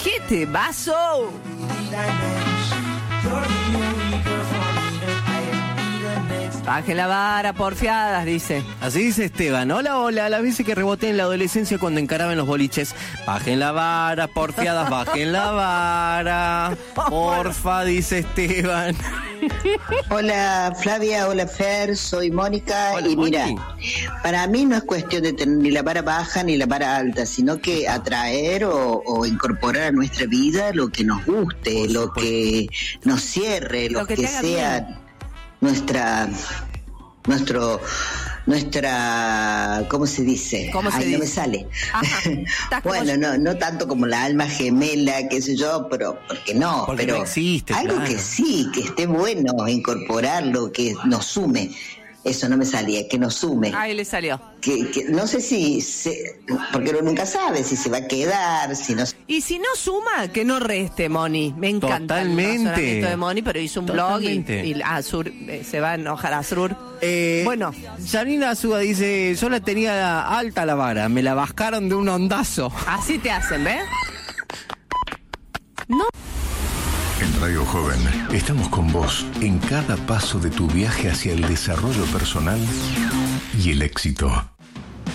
¿Qué te pasó? Bajen la vara, porfiadas, dice. Así dice Esteban. Hola, hola, las veces que reboté en la adolescencia cuando encaraban los boliches. Bajen la vara, porfiadas, bajen la vara. Porfa, dice Esteban. Hola Flavia, hola Fer, soy Mónica. Hola, y mira, Moni. para mí no es cuestión de tener ni la vara baja ni la vara alta, sino que atraer o incorporar a nuestra vida lo que nos guste, lo que nos cierre, lo que te haga sea bien. nuestra, ¿cómo se dice? ¿Cómo se Ay, dice? no me sale. Ajá. Estás como Bueno, no tanto como la alma gemela, qué sé yo, pero porque no, Porque pero no existe, algo claro. que sí, que esté bueno incorporarlo, que nos sume. Eso no me salía, que nos sume. Ahí le salió. Que no sé porque uno nunca sabe si se va a quedar, si no. Y si no suma, que no reste, Moni. Me encanta Totalmente. el razonamiento de Moni, pero hizo un Totalmente. blog y Azur se va a enojar a Azur. Bueno. Janina Azúa dice, yo la tenía alta la vara, me la bajaron de un ondazo. Así te hacen, ¿ves? No. En Radio Joven estamos con vos en cada paso de tu viaje hacia el desarrollo personal y el éxito.